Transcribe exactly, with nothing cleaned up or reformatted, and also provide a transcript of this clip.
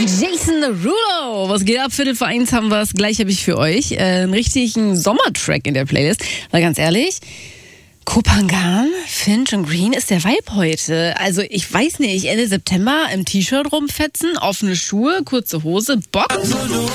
Jason Derulo. Was geht ab? Viertel vor eins haben wir es. Gleich habe ich für euch äh, einen richtigen Sommertrack in der Playlist. Weil ganz ehrlich, Kopangan, Finch und Green ist der Vibe heute. Also ich weiß nicht, Ende September im T-Shirt rumfetzen, offene Schuhe, kurze Hose, Bock.